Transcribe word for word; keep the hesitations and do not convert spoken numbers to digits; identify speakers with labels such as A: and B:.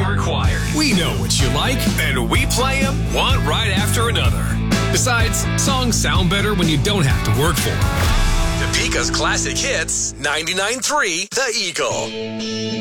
A: required. We know what you like, and we play them one right after another. Besides, songs sound better when you don't have to work for them. Topeka's Classic Hits, ninety-nine point three The Eagle.